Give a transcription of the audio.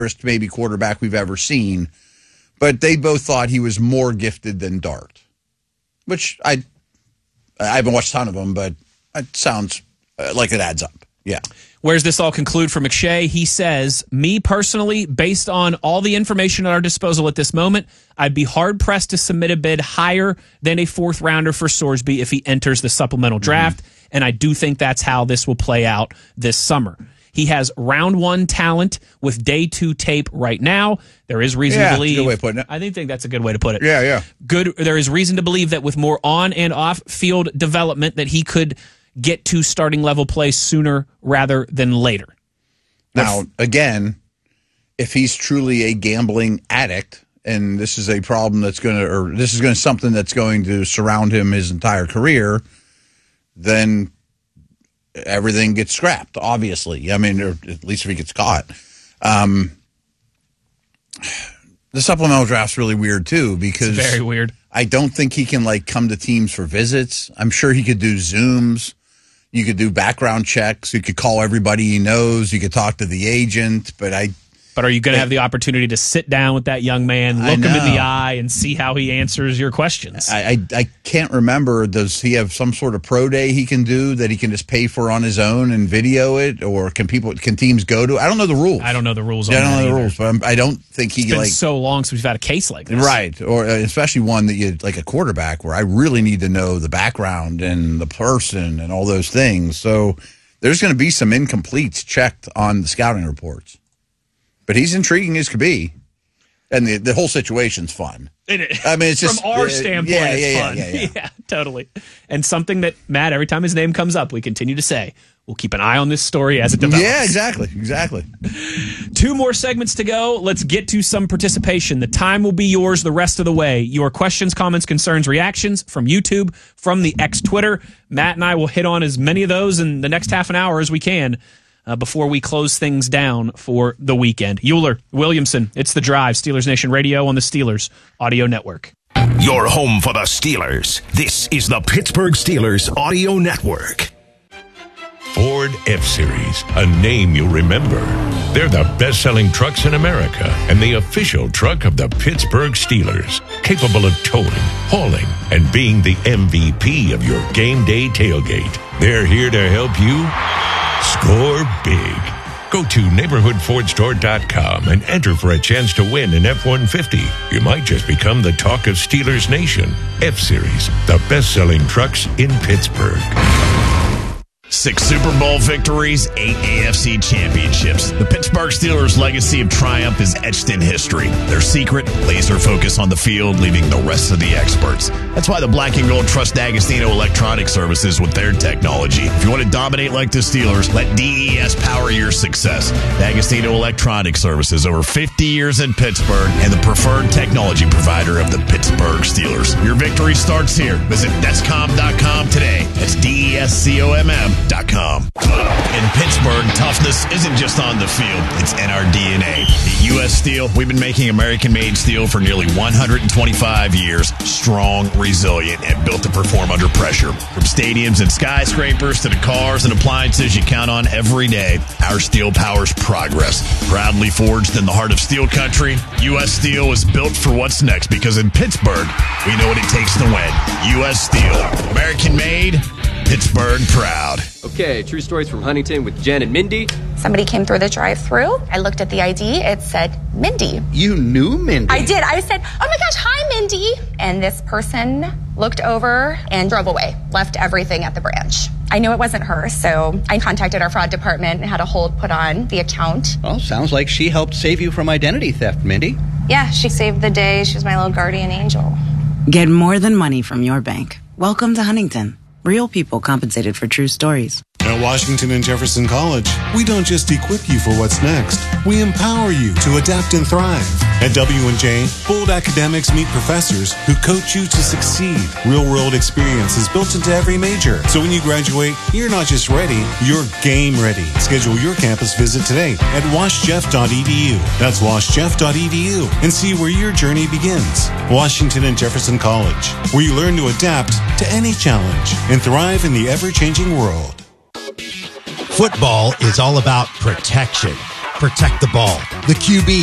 maybe quarterback we've ever seen. But they both thought he was more gifted than Dart, which I haven't watched a ton of them, but it sounds like it adds up. Yeah. Where does this all conclude for McShay? He says, me personally, based on all the information at our disposal at this moment, I'd be hard-pressed to submit a bid higher than a fourth-rounder for Sorsby if he enters the supplemental draft, and I do think that's how this will play out this summer. He has round one talent with day two tape right now. There is reason to believe. That's a good way of putting it. I think that's a good way to put it. Yeah. Good. There is reason to believe that with more on and off field development, that he could get to starting level play sooner rather than later. Now, again, if he's truly a gambling addict, and this is a problem that's going to, or this is going to something that's going to surround him his entire career, then everything gets scrapped, obviously. I mean, or at least if he gets caught. The supplemental draft's really weird, too, because it's very weird. I don't think he can, come to teams for visits. I'm sure he could do Zooms. You could do background checks. You could call everybody he knows. You could talk to the agent. But are you going to have the opportunity to sit down with that young man, look him in the eye, and see how he answers your questions? I can't remember. Does he have some sort of pro day he can do that he can just pay for on his own and video it, or can teams go to? I don't know the rules. I don't know the rules. I don't know the rules, but I don't think it's been so long since we've had a case like this, right? Or especially one that you like a quarterback, where I really need to know the background and the person and all those things. So there's going to be some incompletes checked on the scouting reports. But he's intriguing as could be, and the whole situation's fun. I mean, it's just from our standpoint, it's fun. Yeah, totally. And something that, Matt, every time his name comes up, we continue to say, we'll keep an eye on this story as it develops. Yeah, exactly. 2 more segments to go. Let's get to some participation. The time will be yours the rest of the way. Your questions, comments, concerns, reactions from YouTube, from the X Twitter. Matt and I will hit on as many of those in the next half an hour as we can. Before we close things down for the weekend. Euler, Williamson, it's The Drive, Steelers Nation Radio on the Steelers Audio Network. Your home for the Steelers. This is the Pittsburgh Steelers Audio Network. Ford F-Series, a name you'll remember. They're the best-selling trucks in America and the official truck of the Pittsburgh Steelers, capable of towing, hauling, and being the MVP of your game day tailgate. They're here to help you score big. Go to neighborhoodfordstore.com and enter for a chance to win an F-150. You might just become the talk of Steelers Nation. F-Series, the best-selling trucks in Pittsburgh. 6 Super Bowl victories, 8 AFC championships. The Pittsburgh Steelers' legacy of triumph is etched in history. Their secret, laser focus on the field, leaving the rest of the experts. That's why the Black and Gold trust D'Agostino Electronic Services with their technology. If you want to dominate like the Steelers, let DES power your success. D'Agostino Electronic Services, over 50 years in Pittsburgh, and the preferred technology provider of the Pittsburgh Steelers. Your victory starts here. Visit Descom.com today. That's DESCOMM.com. In Pittsburgh, toughness isn't just on the field, it's in our DNA. At U.S. Steel, we've been making American-made steel for nearly 125 years, strong, resilient, and built to perform under pressure. From stadiums and skyscrapers to the cars and appliances you count on every day, our steel powers progress. Proudly forged in the heart of steel country, U.S. Steel is built for what's next, because in Pittsburgh, we know what it takes to win. U.S. Steel, American-made, Pittsburgh proud. Okay, true stories from Huntington with Jen and Mindy. Somebody came through the drive-thru. I looked at the ID. It said Mindy. You knew Mindy? I did. I said, oh my gosh, hi, Mindy. And this person looked over and drove away, left everything at the branch. I knew it wasn't her, so I contacted our fraud department and had a hold put on the account. Well, sounds like she helped save you from identity theft, Mindy. Yeah, she saved the day. She was my little guardian angel. Get more than money from your bank. Welcome to Huntington. Real people compensated for true stories. At Washington and Jefferson College, we don't just equip you for what's next. We empower you to adapt and thrive. At W&J, bold academics meet professors who coach you to succeed. Real-world experience is built into every major. So when you graduate, you're not just ready, you're game ready. Schedule your campus visit today at washjeff.edu. That's washjeff.edu, and see where your journey begins. Washington and Jefferson College, where you learn to adapt to any challenge and thrive in the ever-changing world. Football is all about protection. protect the ball. The QB